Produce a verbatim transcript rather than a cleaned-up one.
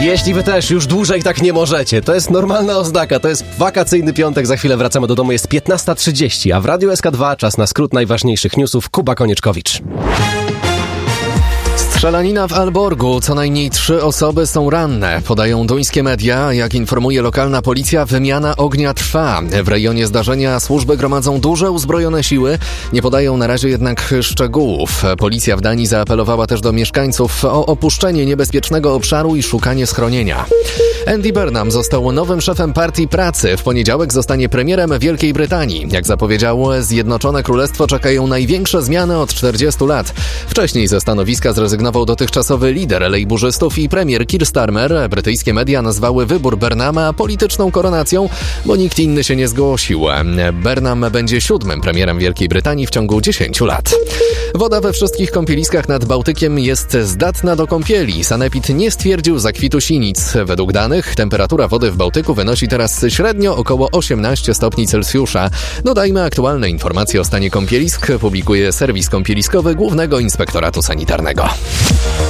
Jeśli wy też już dłużej tak nie możecie, to jest normalna oznaka, to jest wakacyjny piątek, za chwilę wracamy do domu, jest piętnasta trzydzieści, a w Radiu S K dwa czas na skrót najważniejszych newsów. Kuba Konieczkowicz. Strzelanina w Aalborgu. Co najmniej trzy osoby są ranne. Podają duńskie media. Jak informuje lokalna policja, wymiana ognia trwa. W rejonie zdarzenia służby gromadzą duże uzbrojone siły. Nie podają na razie jednak szczegółów. Policja w Danii zaapelowała też do mieszkańców o opuszczenie niebezpiecznego obszaru i szukanie schronienia. Andy Burnham został nowym szefem Partii Pracy. W poniedziałek zostanie premierem Wielkiej Brytanii. Jak zapowiedziało Zjednoczone Królestwo, czekają największe zmiany od czterdziestu lat. Wcześniej ze stanowiska zrezygnował dotychczasowy lider lejburzystów i premier Keir Starmer. Brytyjskie media nazwały wybór Burnhama polityczną koronacją, bo nikt inny się nie zgłosił. Burnham będzie siódmym premierem Wielkiej Brytanii w ciągu dziesięciu lat. Woda we wszystkich kąpieliskach nad Bałtykiem jest zdatna do kąpieli. Sanepid nie stwierdził zakwitu sinic. Według danych temperatura wody w Bałtyku wynosi teraz średnio około osiemnaście stopni Celsjusza. Dodajmy, aktualne informacje o stanie kąpielisk publikuje serwis kąpieliskowy Głównego Inspektoratu Sanitarnego.